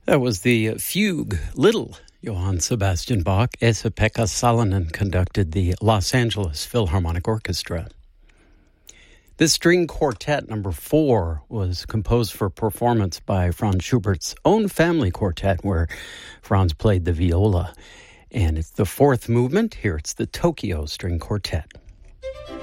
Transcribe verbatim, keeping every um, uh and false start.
That was the fugue, Little, Johann Sebastian Bach. Esa-Pekka Salonen conducted the Los Angeles Philharmonic Orchestra. This string quartet, number four, was composed for performance by Franz Schubert's own family quartet, where Franz played the viola. And it's the fourth movement. Here it's the Tokyo String Quartet.